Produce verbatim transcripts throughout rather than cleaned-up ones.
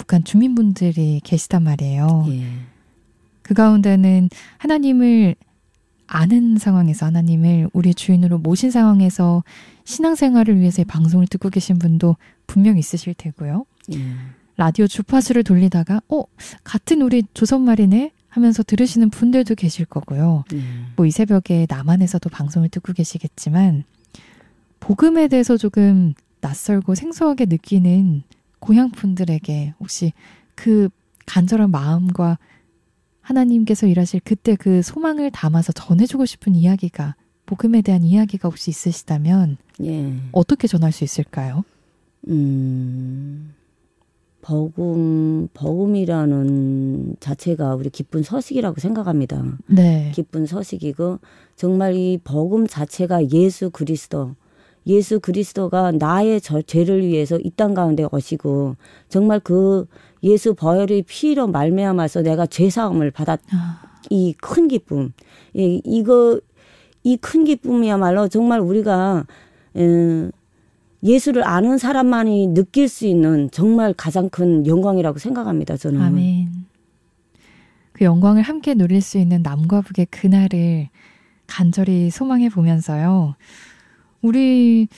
북한 주민분들이 계시단 말이에요. 예. 그 가운데는 하나님을 아는 상황에서 하나님을 우리 주인으로 모신 상황에서 신앙생활을 위해서 이 방송을 듣고 계신 분도 분명 있으실 테고요. 예. 라디오 주파수를 돌리다가 어? 같은 우리 조선말이네? 하면서 들으시는 분들도 계실 거고요. 예. 뭐 이 새벽에 남한에서도 방송을 듣고 계시겠지만 복음에 대해서 조금 낯설고 생소하게 느끼는 고향 분들에게 혹시 그 간절한 마음과 하나님께서 일하실 그때 그 소망을 담아서 전해주고 싶은 이야기가 복음에 대한 이야기가 혹시 있으시다면 예. 어떻게 전할 수 있을까요? 음, 복음, 복음이라는 자체가 우리 기쁜 소식이라고 생각합니다. 네. 기쁜 소식이고 정말 이 복음 자체가 예수 그리스도, 예수 그리스도가 나의 저, 죄를 위해서 이 땅 가운데 오시고 정말 그 예수 보혈의 피로 말미암아서 내가 죄사함을 받았 아. 이 큰 기쁨, 이, 이거 이 큰 기쁨이야말로 정말 우리가 음, 예수를 아는 사람만이 느낄 수 있는 정말 가장 큰 영광이라고 생각합니다. 저는. 아멘. 그 영광을 함께 누릴 수 있는 남과 북의 그날을 간절히 소망해 보면서요. 우리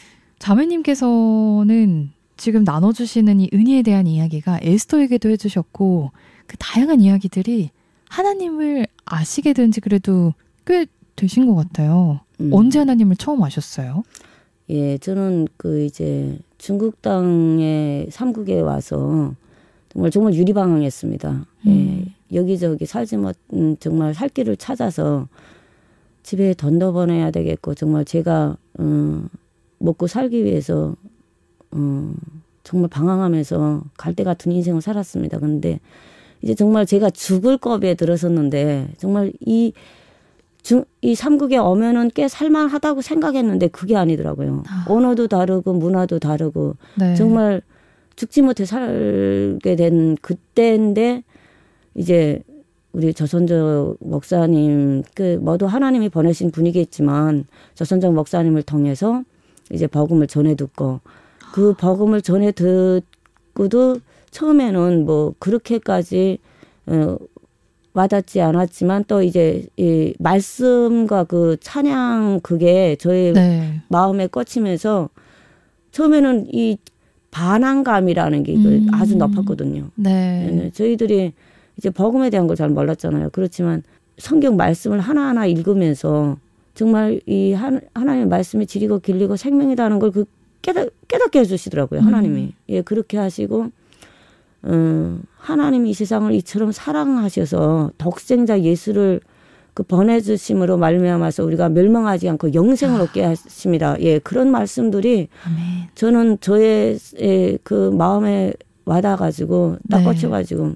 자매님께서는 지금 나눠주시는 이 은혜에 대한 이야기가 에스더에게도 해주셨고 그 다양한 이야기들이 하나님을 아시게 된 지 그래도 꽤 되신 것 같아요. 음. 언제 하나님을 처음 아셨어요? 예, 저는 그 이제 중국 땅에 삼국에 와서 정말 정말 유리방황했습니다. 음. 예, 여기저기 살지 못, 음, 정말 살 길을 찾아서 집에 돈도 벌어야 되겠고 정말 제가 어, 먹고 살기 위해서 어, 정말 방황하면서 갈대 같은 인생을 살았습니다. 그런데 이제 정말 제가 죽을 겁에 들었었는데 정말 이 중, 이 삼국에 오면은 꽤 살만하다고 생각했는데 그게 아니더라고요. 아. 언어도 다르고 문화도 다르고 네. 정말 죽지 못해 살게 된 그때인데 이제 우리 조선족 목사님 그 뭐도 하나님이 보내신 분이겠지만 조선족 목사님을 통해서 이제 복음을 전해 듣고 그 복음을 전해 듣고도 처음에는 뭐 그렇게까지 어, 와닿지 않았지만 또 이제 이 말씀과 그 찬양 그게 저의 네. 마음에 꽂히면서 처음에는 이 반항감이라는 게 음. 아주 높았거든요. 네. 저희들이 이제 복음에 대한 걸 잘 몰랐잖아요. 그렇지만 성경 말씀을 하나하나 읽으면서 정말 이 하나님의 말씀이 질이고 길리고 생명이라는 걸 그 깨닫, 깨닫게 해주시더라고요. 하나님이. 음. 예, 그렇게 하시고 어, 하나님이 이 세상을 이처럼 사랑하셔서 독생자 예수를 그 보내주심으로 말미암아서 우리가 멸망하지 않고 영생을 아. 얻게 하십니다. 예, 그런 말씀들이 아멘. 저는 저의 예, 그 마음에 와닿아가지고 딱 네. 꽂혀가지고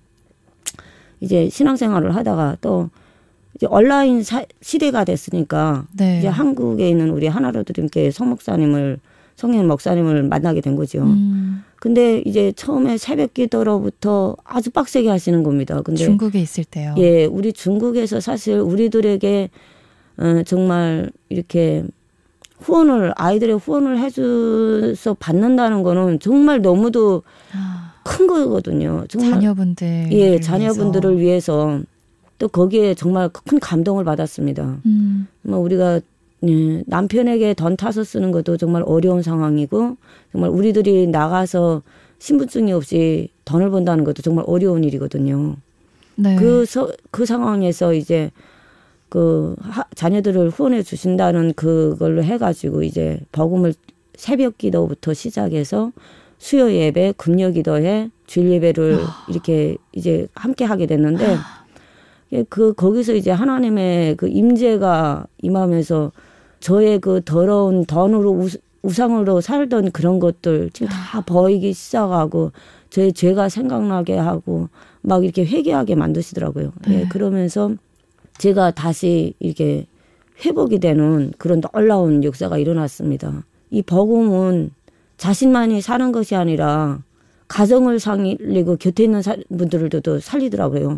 이제 신앙생활을 하다가 또 이제 온라인 사, 시대가 됐으니까 네. 이제 한국에 있는 우리 하나로드림교회 송 목사님을 성현 목사님을 만나게 된 거죠. 음. 근데 이제 처음에 새벽 기도로부터 아주 빡세게 하시는 겁니다. 근데 중국에 있을 때요. 예, 우리 중국에서 사실 우리들에게 어, 정말 이렇게 후원을 아이들의 후원을 해줘서 받는다는 거는 정말 너무도 아. 큰 거거든요. 정말 자녀분들 예, 자녀분들을 위해서. 위해서 또 거기에 정말 큰 감동을 받았습니다. 음. 뭐 우리가 예, 남편에게 돈 타서 쓰는 것도 정말 어려운 상황이고 정말 우리들이 나가서 신분증이 없이 돈을 번다는 것도 정말 어려운 일이거든요. 네. 그, 서, 그 상황에서 이제 그 하, 자녀들을 후원해 주신다는 그걸로 해가지고 이제 복음을 새벽 기도부터 시작해서 수요 예배, 금요 기도회, 주일 예배를 아. 이렇게 이제 함께 하게 됐는데 아. 그 거기서 이제 하나님의 그 임재가 임하면서 저의 그 더러운 돈으로 우, 우상으로 살던 그런 것들 지금 다 보이기 시작하고 저의 죄가 생각나게 하고 막 이렇게 회개하게 만드시더라고요. 네. 예, 그러면서 제가 다시 이렇게 회복이 되는 그런 놀라운 역사가 일어났습니다. 이 복음은 자신만이 사는 것이 아니라 가정을 살리고 곁에 있는 사, 분들도 살리더라고요.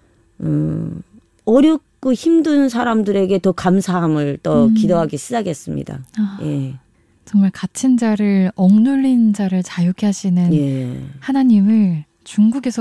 음, 어렵고 힘든 사람들에게 더 감사함을 또 음. 기도하기 시작했습니다. 아, 예. 정말 갇힌 자를 억눌린 자를 자유케 하시는 예. 하나님을 중국에서